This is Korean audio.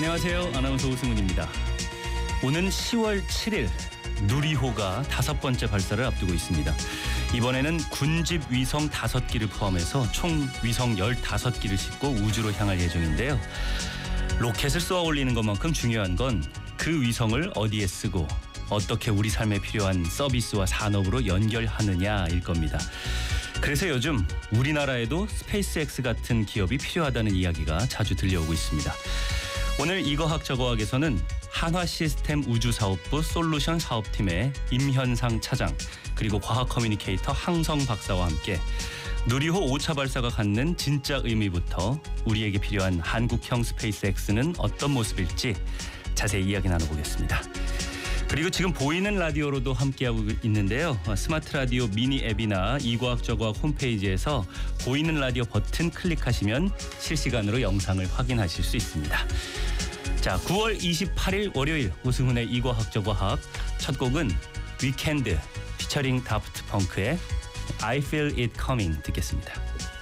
안녕하세요. 아나운서 오승훈입니다. 오는 10월 7일 누리호가 5번째 발사를 앞두고 있습니다. 이번에는 군집 위성 5기를 포함해서 총 위성 15기를 싣고 우주로 향할 예정인데요. 로켓을 쏘아 올리는 것만큼 중요한 건 그 위성을 어디에 쓰고 어떻게 우리 삶에 필요한 서비스와 산업으로 연결하느냐일 겁니다. 그래서 요즘 우리나라에도 스페이스X 같은 기업이 필요하다는 이야기가 자주 들려오고 있습니다. 오늘 이거학 저거학에서는 한화시스템 우주사업부 솔루션 사업팀의 임현상 차장 그리고 과학 커뮤니케이터 항성 박사와 함께 누리호 5차 발사가 갖는 진짜 의미부터 우리에게 필요한 한국형 스페이스X는 어떤 모습일지 자세히 이야기 나눠보겠습니다. 그리고 지금 보이는 라디오로도 함께하고 있는데요. 스마트 라디오 미니 앱이나 이과학 저과학 홈페이지에서 보이는 라디오 버튼 클릭하시면 실시간으로 영상을 확인하실 수 있습니다. 자, 9월 28일 월요일 오승훈의 이과학 저과학 첫 곡은 위켄드 피처링 다프트 펑크의 I Feel It Coming 듣겠습니다.